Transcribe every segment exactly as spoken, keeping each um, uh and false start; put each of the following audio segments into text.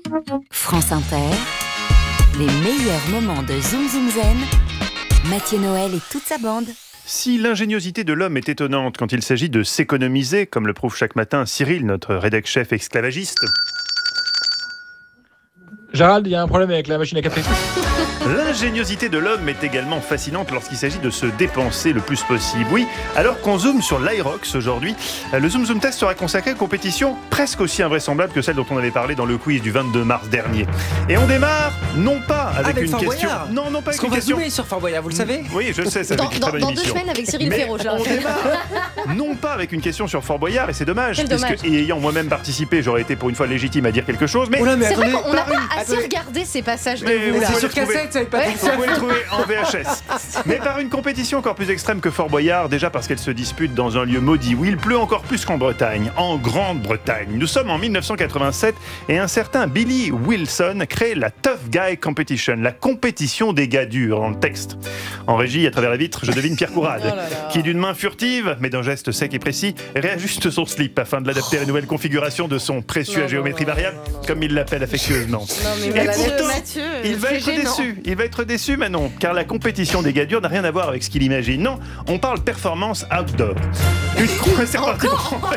France Inter, les meilleurs moments de Zoom Zoom Zen, Mathieu Noël et toute sa bande. Si l'ingéniosité de l'homme est étonnante quand il s'agit de s'économiser, comme le prouve chaque matin Cyril, notre rédac-chef esclavagiste. Gérald, il y a un problème avec la machine à café. L'ingéniosité de l'homme est également fascinante lorsqu'il s'agit de se dépenser le plus possible. Oui, alors qu'on zoome sur l'Irox aujourd'hui, le Zoom Zoom Test sera consacré à une compétition presque aussi invraisemblable que celle dont on avait parlé dans le quiz du vingt-deux mars dernier. Et on démarre, non pas avec, avec une Fort question... Boyard. Non, non pas avec Parce une qu'on question... va zoomer sur Fort Boyard, vous le savez ? Oui, je le sais, ça Dans, fait une dans, très bonne dans deux émission. semaines avec Cyril Mais Ferraud, j'ai on démarre, non pas avec une question sur Fort Boyard, et c'est dommage, Quel puisque dommage. et ayant moi-même participé, j'aurais été pour une fois légitime à dire quelque chose, mais... Oh là, mais C'est vrai attendez, qu'on n'a par pas une- assez attendez. regardé ces passages de Mais vous vous là. C'est pouvez sur le trouver. cassette, ça n'est pas Ouais. tout ça. Vous pouvez le trouver en V H S. Mais par une compétition encore plus extrême que Fort Boyard, déjà parce qu'elle se dispute dans un lieu maudit où il pleut encore plus qu'en Bretagne, en Grande-Bretagne. Nous sommes en dix-neuf cent quatre-vingt-sept et un certain Billy Wilson crée la Tough Guy Competition, la compétition des gars durs dans le texte. En régie, à travers la vitre, je devine Pierre Courade, Oh là là. qui d'une main furtive, mais d'un geste sec et précis, réajuste son slip afin de l'adapter à la nouvelle configuration de son précieux Non, à géométrie non, non, variable, non, non, comme il l'appelle affectueusement. Non mais Et Mathieu, pourtant, Mathieu, Il va c'est être gênant. déçu, il va être déçu Manon, car la compétition des gars durs n'a rien à voir avec ce qu'il imagine. Non, on parle performance outdoor. Une, com- c'est reparti pour-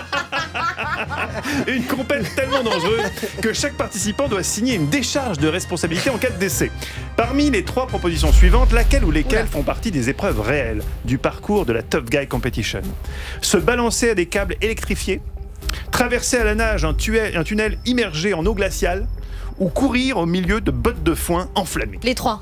Une compète tellement dangereuse que chaque participant doit signer une décharge de responsabilité en cas de décès. Parmi les trois propositions suivantes, laquelle ou lesquelles Oula. font partie des épreuves réelles du parcours de la Tough Guy Competition ? Se balancer à des câbles électrifiés, traverser à la nage un, tuel- un tunnel immergé en eau glaciale, ou courir au milieu de bottes de foin enflammées. Les trois.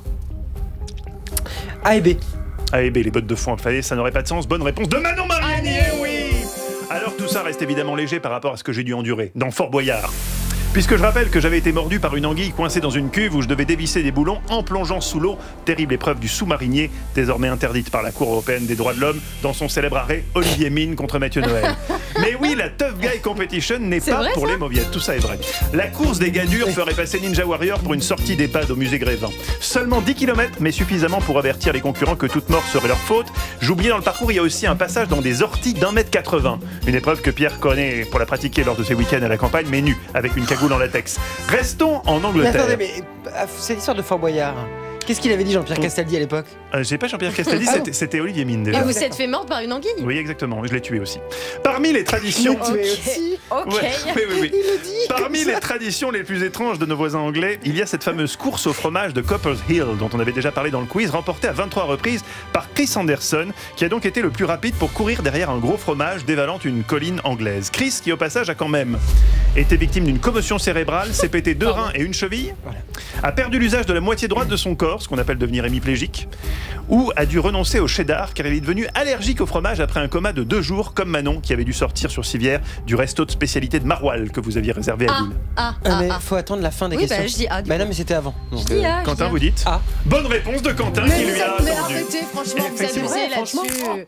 A et B. Ah et B, les bottes de foin enflammées, ça n'aurait pas de sens. Bonne réponse de Manon Mariani, eh oui. Alors tout ça reste évidemment léger par rapport à ce que j'ai dû endurer dans Fort Boyard. Puisque je rappelle que j'avais été mordu par une anguille coincée dans une cuve où je devais dévisser des boulons en plongeant sous l'eau. Terrible épreuve du sous-marinier, désormais interdite par la Cour européenne des droits de l'homme dans son célèbre arrêt Olivier Mine contre Mathieu Noël. Mais oui, la Tough Guy Competition n'est C'est pas vrai, pour les mauviettes, tout ça est vrai. La course des gars durs ferait passer Ninja Warrior pour une sortie d'EHPAD au musée Grévin. Seulement dix kilomètres, mais suffisamment pour avertir les concurrents que toute mort serait leur faute. J'oubliais dans le parcours, il y a aussi un passage dans des orties d'un mètre quatre-vingts. Une épreuve que Pierre connaît pour la pratiquer lors de ses week-ends à la campagne, mais nu, avec une cagoule en latex. Restons en Mais Angleterre. attendez, mais euh, c'est l'histoire de Fort Boyard. Qu'est-ce qu'il avait dit Jean-Pierre Castaldi à l'époque ? Euh, j'ai pas Jean-Pierre Castaldi, Ah c'était, c'était Olivier Mine Et déjà. vous êtes fait mordre par une anguille. Oui, exactement, je l'ai tué aussi. Parmi les traditions... Ok. Ok. Ouais, oui, oui, oui. Parmi les traditions les plus étranges de nos voisins anglais, il y a cette fameuse course au fromage de Copper's Hill, dont on avait déjà parlé dans le quiz, remportée à vingt-trois reprises par Chris Anderson, qui a donc été le plus rapide pour courir derrière un gros fromage dévalant une colline anglaise. Chris, qui au passage a quand même été victime d'une commotion cérébrale, s'est pété deux reins et une cheville, Voilà. a perdu l'usage de la moitié droite de son corps, ce qu'on appelle devenir hémiplégique, ou a dû renoncer au cheddar car il est devenu allergique au fromage après un coma de deux jours, comme Manon qui avait dû sortir sur civière du resto de spécialité de Maroilles que vous aviez réservé à Ah, Lille. ah, Ah, ah, mais ah. faut attendre la fin des Oui, questions. bah je dis A. du Bah coup. non, mais c'était avant. Je Donc, dis euh, A. je Quentin, dis vous dites Ah. Bonne réponse de Quentin qui lui a Mais attendu. arrêtez, franchement, vous Effectivement. abusez Franchement. là-dessus.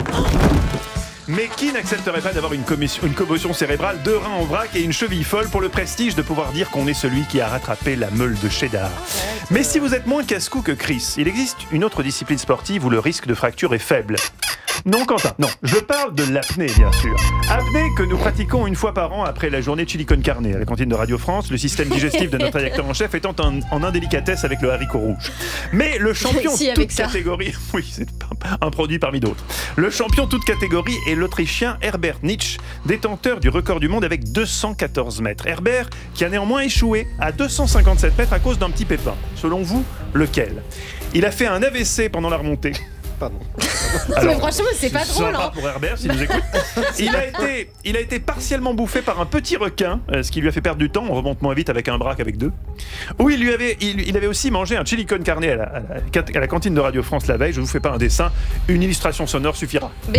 Mais qui n'accepterait pas d'avoir une, commission- une commotion cérébrale, deux reins en vrac et une cheville folle pour le prestige de pouvoir dire qu'on est celui qui a rattrapé la meule de cheddar. Mais si vous êtes moins casse-cou que Chris, il existe une autre discipline sportive où le risque de fracture est faible. Non, Quentin, non. Je parle de l'apnée, bien sûr. Apnée que nous pratiquons une fois par an après la journée chili con carne à la cantine de Radio France, le système digestif de notre rédacteur en chef étant en, en indélicatesse avec le haricot rouge. Mais le champion Si, toute avec ça. catégorie... Oui, c'est un- un produit parmi d'autres. Le champion toute catégorie est l'Autrichien Herbert Nitsch, détenteur du record du monde avec deux cent quatorze mètres. Herbert, qui a néanmoins échoué à deux cent cinquante-sept mètres à cause d'un petit pépin. Selon vous, lequel ? Il a fait un A V C pendant la remontée. Pardon. Mais franchement, c'est pas drôle. Sympa Hein. pour Herbert, s'il nous écoute. Il a, été, il a été partiellement bouffé par un petit requin, euh, ce qui lui a fait perdre du temps. On remonte moins vite avec un bras qu'avec deux. Où il, lui avait, il, il avait aussi mangé un chili con carne à la, à, la, à la cantine de Radio France la veille. Je ne vous fais pas un dessin, une illustration sonore suffira. B.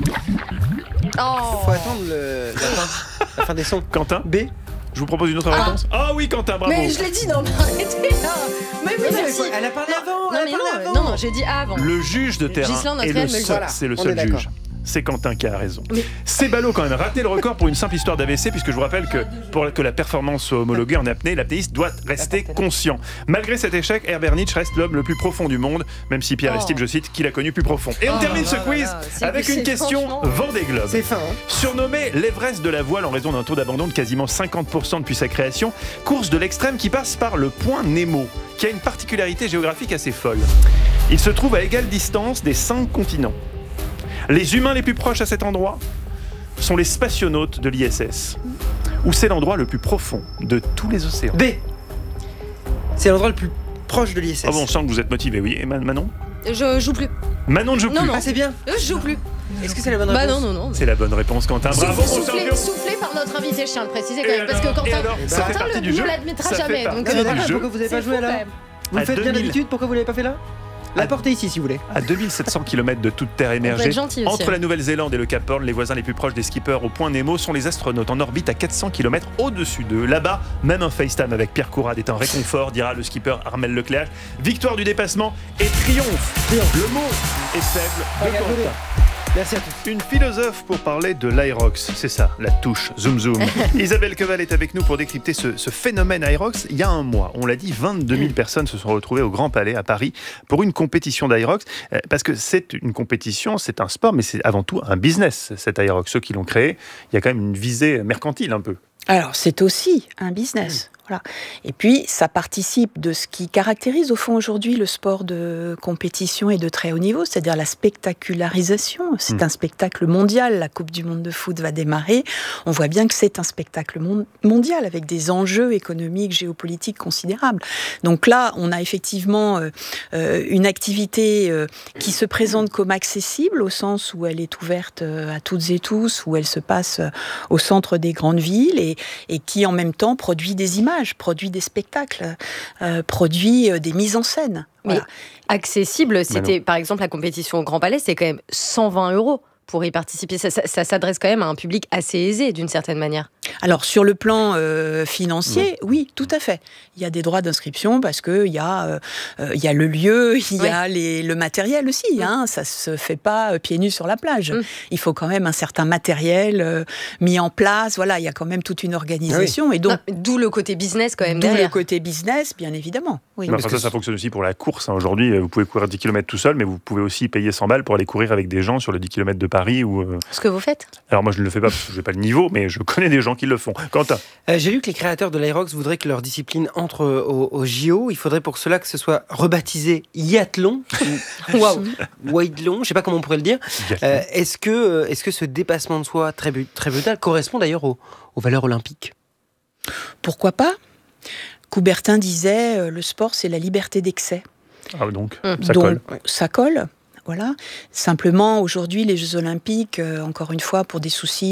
Oh. Faut attendre le- la, fin, la fin des sons. Quentin, B. je vous propose une autre réponse. Ah oui, Quentin, bravo. Mais je l'ai dit, non, mais arrêtez là. Mais oui, Non, mais merci. elle a parlé avant. Non, elle mais a parlé non, avant. non, non, j'ai dit A avant. Le juge de terrain Ghislain est Notre-Dame le me le seul, dit. c'est le On seul est d'accord. juge. c'est Quentin qui a raison. Mais- C'est ballot quand même, rater le record pour une simple histoire d'A V C, puisque je vous rappelle que pour que la performance soit homologuée en apnée, l'apnéiste doit rester conscient. Malgré cet échec, Herbert Nietzsche reste l'homme le plus profond du monde, même si Pierre Oh. estime, je cite, qu'il a connu plus profond. Et on Oh termine là ce là quiz là, c'est- avec une c'est question franchement- Vendée Globe. C'est fin, hein. Surnommé l'Everest de la voile en raison d'un taux d'abandon de quasiment cinquante pour cent depuis sa création, course de l'extrême qui passe par le point Nemo, qui a une particularité géographique assez folle. Il se trouve à égale distance des cinq continents. Les humains les plus proches à cet endroit sont les spationautes de l'I S S, où c'est l'endroit le plus profond de tous les océans. B. C'est l'endroit le plus proche de l'I S S. Ah bon, on sent que vous êtes motivé, oui. Et Man- Manon Je joue plus. Manon ne joue Non, plus. non. Ah, c'est bien. Euh, Je joue plus. Est-ce que c'est la bonne Bah réponse non, non, non. C'est la bonne réponse, Quentin. Bravo, mon Soufflé, champion. soufflé par notre invité, je tiens à le préciser quand Et même. Parce que alors, et Quentin, alors, ça fait Quentin partie le- du ne jeu. l'admettra Ça fait jamais. partie Donc, Non, mais euh, d'accord, du jeu. pourquoi vous n'avez pas c'est joué fou, là quand même. Vous À le faites bien deux mille. d'habitude, pourquoi vous l'avez pas fait là La portez ici si vous voulez. À deux mille sept cents kilomètres de toute terre peut émergée, être gentil aussi, entre hein. la Nouvelle-Zélande et le Cap Horn, les voisins les plus proches des skippers au point Nemo sont les astronautes en orbite à quatre cents kilomètres au-dessus d'eux. Là-bas, même un FaceTime avec Pierre Courade est un réconfort, dira le skipper Armel Lecléache. Victoire du dépassement et triomphe. Le mot est faible de Quentin. Merci à tous. Une philosophe pour parler de l'Aerox, c'est ça, la touche, zoom zoom. Isabelle Queval est avec nous pour décrypter ce, ce phénomène Aerox. Il y a un mois, on l'a dit, vingt-deux mille personnes se sont retrouvées au Grand Palais à Paris pour une compétition d'Aerox. Euh, Parce que c'est une compétition, c'est un sport, mais c'est avant tout un business, cet Aerox. Ceux qui l'ont créé, il y a quand même une visée mercantile un peu. Alors, c'est aussi un business. Voilà. Et puis, ça participe de ce qui caractérise au fond aujourd'hui le sport de compétition et de très haut niveau, c'est-à-dire la spectacularisation. C'est Mmh. un spectacle mondial. La Coupe du monde de foot va démarrer. On voit bien que c'est un spectacle mon- mondial avec des enjeux économiques, géopolitiques considérables. Donc là, on a effectivement euh, euh, une activité euh, qui se présente comme accessible au sens où elle est ouverte euh, à toutes et tous, où elle se passe euh, au centre des grandes villes et, et qui en même temps produit des images, produit des spectacles, euh, produit euh, des mises en scène. Voilà. accessible, c'était par exemple la compétition au Grand Palais, c'est quand même cent vingt euros pour y participer. Ça, ça, ça s'adresse quand même à un public assez aisé d'une certaine manière. Alors sur le plan euh, financier, oui. oui, tout à fait. Il y a des droits d'inscription parce que il y a, euh, il y a le lieu, il y a les, le matériel aussi. Mm. Hein, ça se fait pas euh, pieds nus sur la plage. Mm. Il faut quand même un certain matériel euh, mis en place. Voilà, il y a quand même toute une organisation et donc Non, D'où le côté business quand même d'où le derrière. côté business, bien évidemment. Oui. Mais enfin, ça, ça fonctionne aussi pour la course. hein. Aujourd'hui, vous pouvez courir dix kilomètres tout seul, mais vous pouvez aussi payer cent balles pour aller courir avec des gens sur le dix kilomètres de Paris. Ou, euh... Ce que vous faites. Alors moi, je ne le fais pas parce que je n'ai pas le niveau, mais je connais des gens qui le font. Quentin. Euh, J'ai lu que les créateurs de l'Aerox voudraient que leur discipline entre au, au J O. Il faudrait pour cela que ce soit rebaptisé Yathlon Waouh. ou Waidlon, je sais pas comment on pourrait le dire. Euh, est-ce que, euh, est-ce que ce dépassement de soi très, bu- très brutal correspond d'ailleurs aux, aux valeurs olympiques? Pourquoi pas? Coubertin disait euh, le sport, c'est la liberté d'excès. Ah, donc, Hum. ça Donc, colle. ça colle. Voilà. Simplement, aujourd'hui, les Jeux Olympiques, euh, encore une fois, pour des soucis